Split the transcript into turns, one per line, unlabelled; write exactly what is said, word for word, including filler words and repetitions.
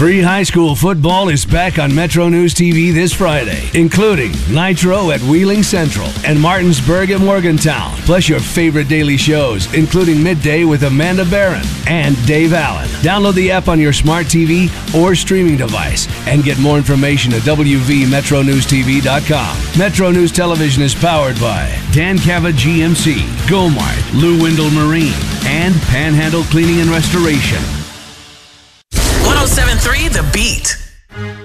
Free high school football is back on Metro News T V this Friday, including Nitro at Wheeling Central and Martinsburg at Morgantown, plus your favorite daily shows, including Midday with Amanda Barron and Dave Allen. Download the app on your smart T V or streaming device and get more information at w v metro news t v dot com. Metro News Television is powered by Dan Cava G M C, Gomart, Lou Windle Marine, and Panhandle Cleaning and Restoration.
one oh seven point three The Beat.